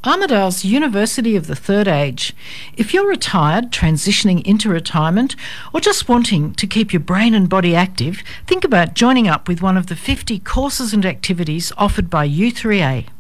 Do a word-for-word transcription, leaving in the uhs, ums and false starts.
Armidale's University of the Third Age. If you're retired, transitioning into retirement, or just wanting to keep your brain and body active, think about joining up with one of the fifty courses and activities offered by U three A.